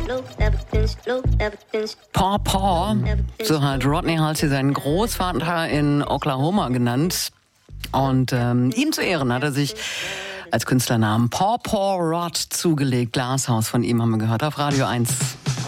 Paw Paw, so hat Rodney Halsey seinen Großvater in Oklahoma genannt. Und ihm zu Ehren hat er sich als Künstlernamen Paw Paw Rod zugelegt. Glashaus von ihm haben wir gehört auf Radio 1.